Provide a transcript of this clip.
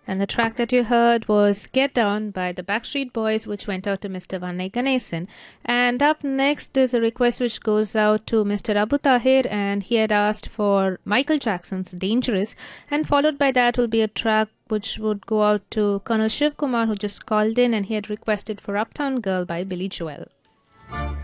And the track that you heard was Get Down by the Backstreet Boys, which went out to Mr. Vanai Ganesan. And up next is a request which goes out to Mr. Abu Tahir, and he had asked for Michael Jackson's Dangerous. And followed by that will be a track which would go out to Colonel Shiv Kumar, who just called in, and he had requested for Uptown Girl by Billy Joel.